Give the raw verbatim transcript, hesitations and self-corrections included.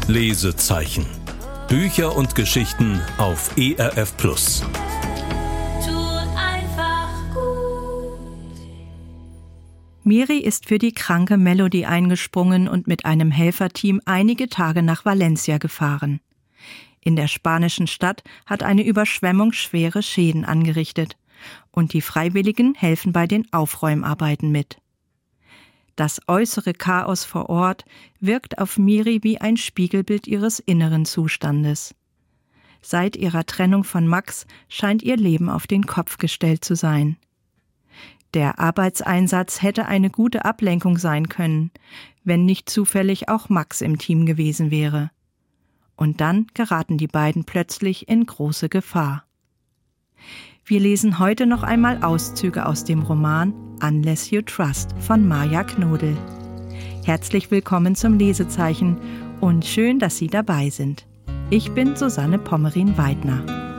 Lesezeichen. Bücher und Geschichten auf E R F Plus. Miri ist für die kranke Melody eingesprungen und mit einem Helferteam einige Tage nach Valencia gefahren. In der spanischen Stadt hat eine Überschwemmung schwere Schäden angerichtet und die Freiwilligen helfen bei den Aufräumarbeiten mit. Das äußere Chaos vor Ort wirkt auf Miri wie ein Spiegelbild ihres inneren Zustandes. Seit ihrer Trennung von Max scheint ihr Leben auf den Kopf gestellt zu sein. Der Arbeitseinsatz hätte eine gute Ablenkung sein können, wenn nicht zufällig auch Max im Team gewesen wäre. Und dann geraten die beiden plötzlich in große Gefahr. Wir lesen heute noch einmal Auszüge aus dem Roman Unless You Trust von Maja Knodel. Herzlich willkommen zum Lesezeichen und schön, dass Sie dabei sind. Ich bin Susanne Pommerin-Weidner.